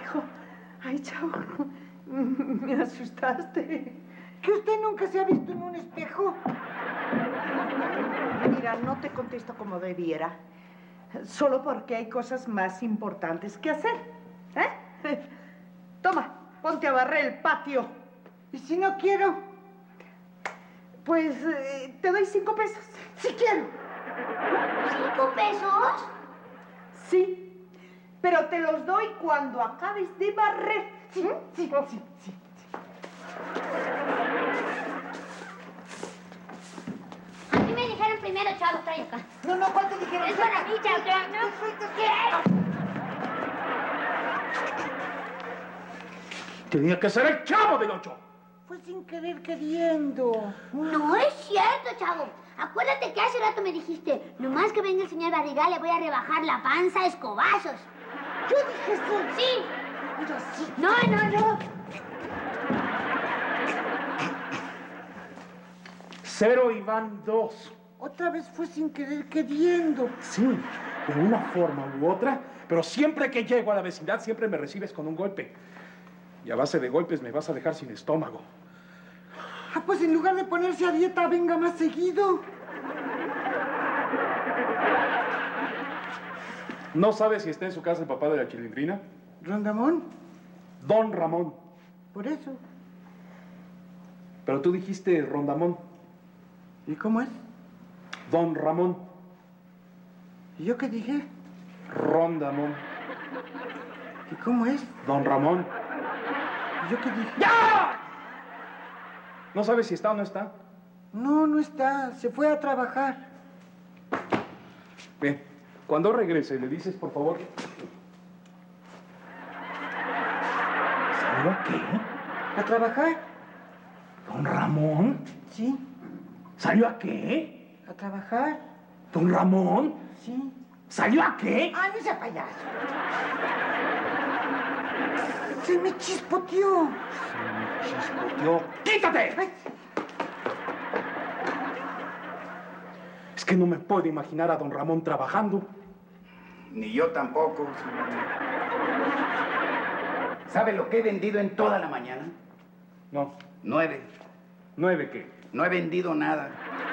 espejo. Ay, chavo, me asustaste. ¿Que usted nunca se ha visto en un espejo? Mira, no te contesto como debiera. Solo porque hay cosas más importantes que hacer. Toma, ponte a barrer el patio. ¿Y si no quiero? Pues te doy 5 pesos. Si quiero. ¿5 pesos? Sí, pero te los doy cuando acabes de barrer. Sí. A mí me dijeron primero, chavo, trae acá. No, ¿cuál te dijeron? Es para mí, chavo, ¿no? ¿Qué? Tenía que ser el Chavo del Ocho. Fue sin querer queriendo. No es cierto, chavo. Acuérdate que hace rato me dijiste, nomás que venga el señor Barriga, le voy a rebajar la panza a escobazos. Yo dije eso. Sí. Mira, sí. No. 0 y van 2. Otra vez fue sin querer queriendo. Sí, de una forma u otra, pero siempre que llego a la vecindad siempre me recibes con un golpe. Y a base de golpes me vas a dejar sin estómago. Ah, pues en lugar de ponerse a dieta, venga más seguido. ¿No sabes si está en su casa el papá de la Chilindrina? ¿Rondamón? Don Ramón. Por eso. Pero tú dijiste Rondamón. ¿Y cómo es? Don Ramón. ¿Y yo qué dije? Rondamón. ¿Y cómo es? Don Ramón. ¿Y yo qué dije? ¡Ya! ¿No sabes si está o no está? No está. Se fue a trabajar. Bien, cuando regrese, le dices, por favor. ¿Salió a qué? ¿A trabajar? ¿Don Ramón? Sí. ¿Salió a qué? ¿A trabajar? ¿Don Ramón? Sí. ¿Salió a qué? ¡Ay, no sea payaso! Se me chispoteó. Chispoteó. ¡Quítate! Ay. Es que no me puedo imaginar a don Ramón trabajando. Ni yo tampoco. ¿Sabe lo que he vendido en toda la mañana? No. 9. ¿9 qué? No he vendido nada.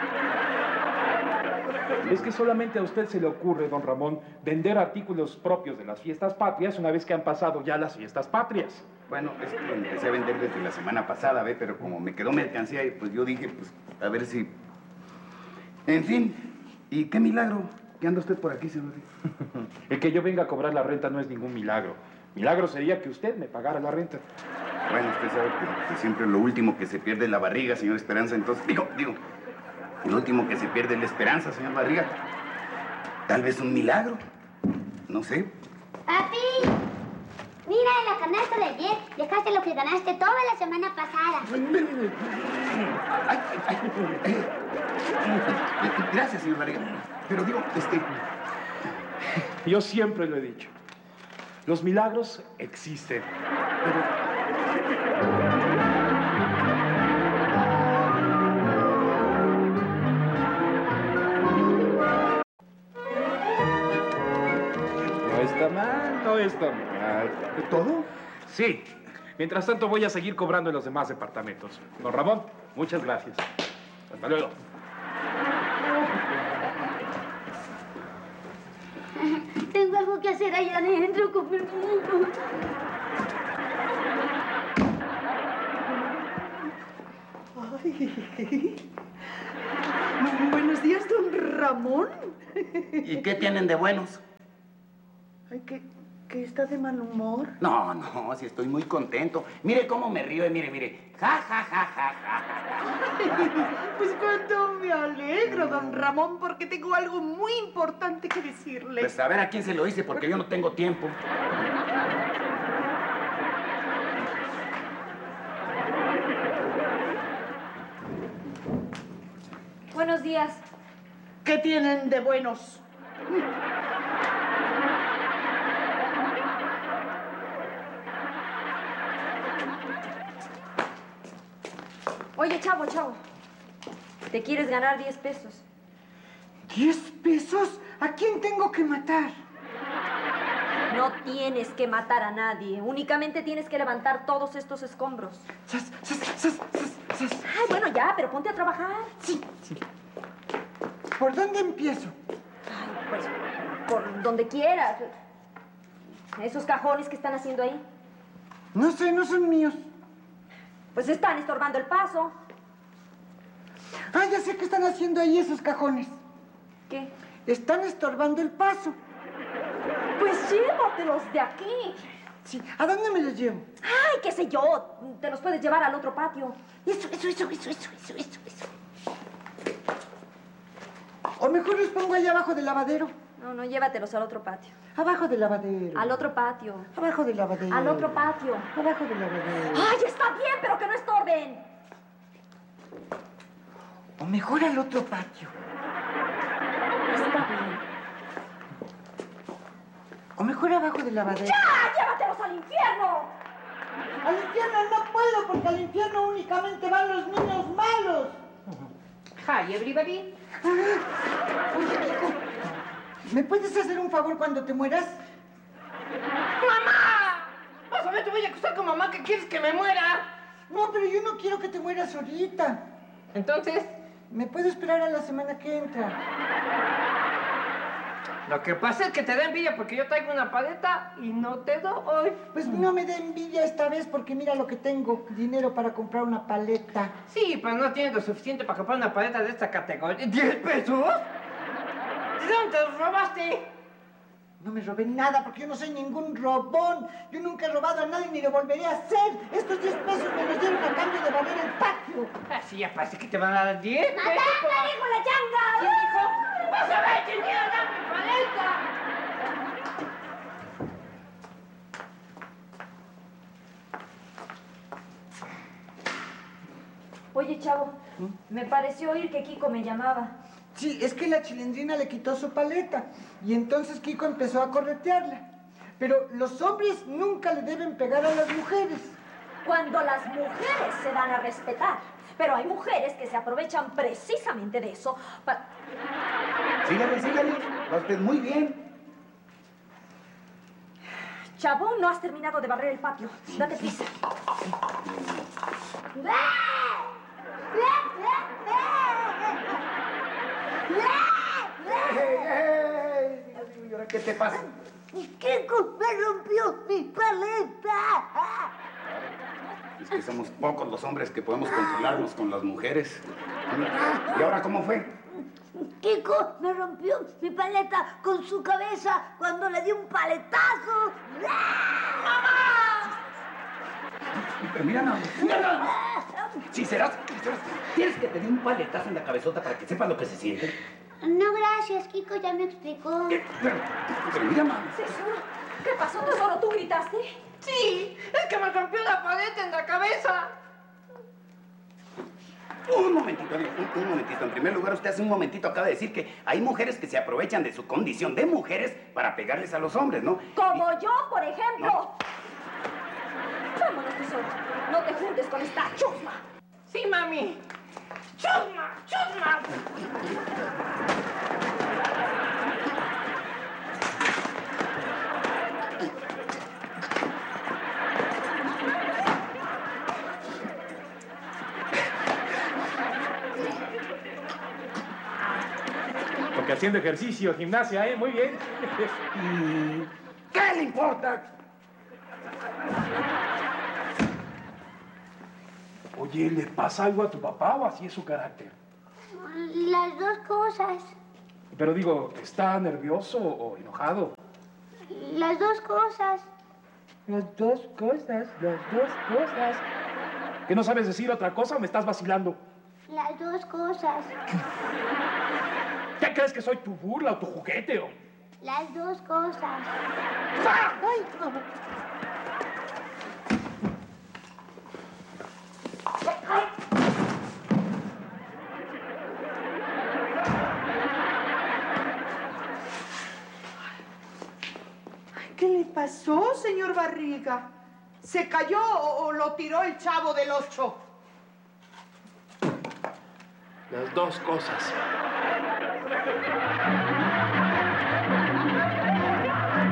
Es que solamente a usted se le ocurre, don Ramón, vender artículos propios de las fiestas patrias una vez que han pasado ya las fiestas patrias. Bueno, es que empecé a vender desde la semana pasada, ¿ve? Pero como me quedó mercancía, pues yo dije, pues, a ver si... En fin, ¿y qué milagro? ¿Qué anda usted por aquí, señor? El que yo venga a cobrar la renta no es ningún milagro. Milagro sería que usted me pagara la renta. Bueno, usted sabe que siempre lo último que se pierde es la barriga, señor Esperanza, entonces... Digo, lo último que se pierde es la esperanza, señor Barriga. Tal vez un milagro. No sé. Papi, mira en la canasta de ayer. Dejaste lo que ganaste toda la semana pasada. Gracias, señor Barriga. Pero digo, Yo siempre lo he dicho. Los milagros existen. Pero... No está mal. ¿Todo? Sí. Mientras tanto voy a seguir cobrando en los demás departamentos. Don Ramón, muchas gracias. Hasta luego. Tengo algo que hacer allá adentro, con permiso. Ay. Buenos días, don Ramón. ¿Y qué tienen de buenos? Ay, ¿que está de mal humor? No, si estoy muy contento. Mire cómo me río, mire. Ja, ja, ja, ja, ja. Pues cuánto me alegro, don Ramón, porque tengo algo muy importante que decirle. Pues a ver a quién se lo hice, porque yo no tengo tiempo. Buenos días. ¿Qué tienen de buenos? Oye, chavo. ¿Te quieres ganar 10 pesos? ¿10 pesos? ¿A quién tengo que matar? No tienes que matar a nadie. Únicamente tienes que levantar todos estos escombros. Sas, sas, sas, sas, sas. Ay, bueno, ya, pero ponte a trabajar. Sí, sí. ¿Por dónde empiezo? Ay, pues, por donde quieras. Esos cajones que están haciendo ahí, No sé, no son míos. pues están estorbando el paso. Ah, ya sé qué están haciendo ahí esos cajones. ¿Qué? Están estorbando el paso. Pues llévatelos de aquí. Sí, ¿a dónde me los llevo? Ay, qué sé yo. Te los puedes llevar al otro patio. Eso. O mejor los pongo allá abajo del lavadero. No, no, llévatelos al otro patio. Abajo del lavadero. Al otro patio. Abajo del lavadero. Al otro patio. Abajo del lavadero. Ay, está bien, pero que no estorben. O mejor al otro patio. Está bien. O mejor abajo del lavadero. ¡Ya! ¡Llévatelos al infierno! Al infierno no puedo, porque al infierno únicamente van los niños malos. Hi, everybody. Oye, Kiko, ¿me puedes hacer un favor cuando te mueras? ¡Mamá! Vas a ver, te voy a acusar con mamá que quieres que me muera. No, pero yo no quiero que te mueras ahorita. Entonces, ¿Me puedo esperar a la semana que entra? lo que pasa es que te da envidia porque yo traigo una paleta y no te doy. Pues no me da envidia esta vez porque mira lo que tengo. Dinero para comprar una paleta. Sí, pero no tienes lo suficiente para comprar una paleta de esta categoría. ¿10 pesos? ¿De dónde te los robaste? No me robé nada porque yo no soy ningún robón. Yo nunca he robado a nadie ni lo volveré a hacer. Estos 10 pesos me los dieron a cambio de barrer el patio. Así ya parece que te van a dar 10 pesos. ¡Matanda, hijo la changa! ¿Quién dijo? ¡Vas a ver, que quiero dar mi paleta! Oye, chavo, me pareció oír que Kiko me llamaba. Sí, es que la chilindrina le quitó su paleta y entonces Kiko empezó a corretearla. Pero los hombres nunca le deben pegar a las mujeres. Cuando las mujeres se dan a respetar. Pero hay mujeres que se aprovechan precisamente de eso para... Sígale. Va usted muy bien. Chavo, no has terminado de barrer el patio. Date prisa. ¿Y ahora qué te pasa? Kiko me rompió mi paleta. Es que somos pocos los hombres que podemos consolarnos con las mujeres. ¿Y ahora cómo fue? Kiko me rompió mi paleta con su cabeza cuando le di un paletazo. Pero mira nada más. Si serás, tienes que tener un paletazo en la cabezota para que sepas lo que se siente. No, gracias, Kiko ya me explicó. Pero mira, mamá. Tesoro, ¿qué pasó, tesoro? ¿Tú gritaste? Sí, es que me rompió la paleta en la cabeza. Un momentito, amigo, un momentito. En primer lugar, usted hace un momentito acaba de decir que hay mujeres que se aprovechan de su condición de mujeres para pegarles a los hombres, ¿no? Como yo, por ejemplo. No. Vámonos, tesoro. No te juntes con esta chusma. Sí, mami. ¡Chusma! ¡Chusma! Porque haciendo ejercicio, gimnasia, ¿eh? Muy bien. ¿Qué le importa? Oye, ¿le pasa algo a tu papá o así es su carácter? Las dos cosas. Pero digo, ¿está nervioso o enojado? Las dos cosas. Las dos cosas. ¿Que no sabes decir otra cosa o me estás vacilando? Las dos cosas. ¿Qué crees que soy, tu burla o tu juguete? Las dos cosas. Ay, no. ¿Qué le pasó, señor Barriga? ¿Se cayó o lo tiró el Chavo del 8? Las dos cosas.